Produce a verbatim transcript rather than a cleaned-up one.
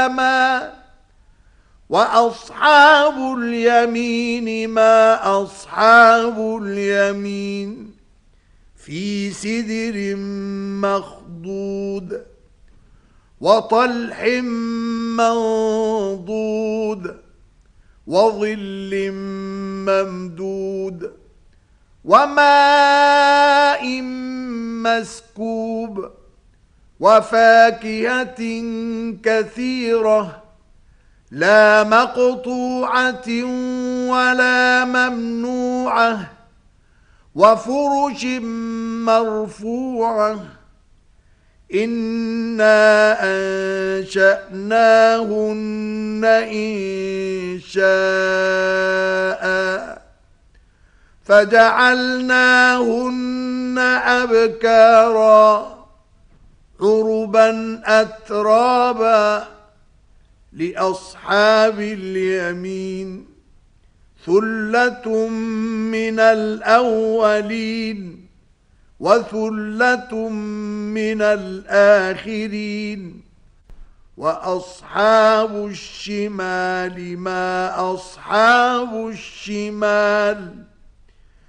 وأصحاب اليمين ما أصحاب اليمين في سدر مخضود وطلح منضود وظل ممدود وماء مسكوب وفاكهة كثيرة لا مقطوعة ولا ممنوعة وفرش مرفوعة إنا أنشأناهن إنشاء فجعلناهن أبكارا عربا أترابا لأصحاب اليمين ثلة من الأولين وثلة من الآخرين وأصحاب الشمال ما أصحاب الشمال